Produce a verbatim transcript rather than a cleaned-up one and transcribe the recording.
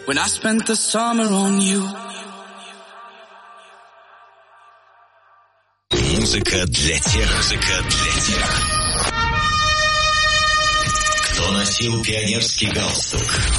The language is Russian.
when I spent the summer on you. Музыка для тех, музыка для тех, кто носил пионерский галстук.